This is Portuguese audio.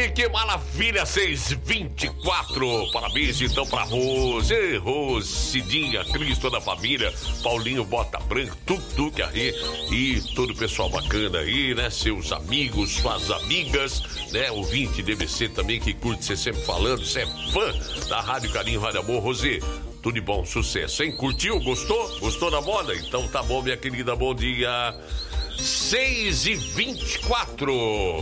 Ih, que maravilha, 6h24. Parabéns então pra Rose, Cidinha, Cris, toda a família, Paulinho Bota Branca, tudo que arre e todo o pessoal bacana aí, né? Seus amigos, suas amigas, né? Ouvinte DBC também que curte você sempre falando, você é fã da Rádio Carinho, Rádio Amor. Rose, tudo de bom, sucesso, hein? Curtiu? Gostou? Gostou da moda? Então tá bom, minha querida, bom dia. 6h24.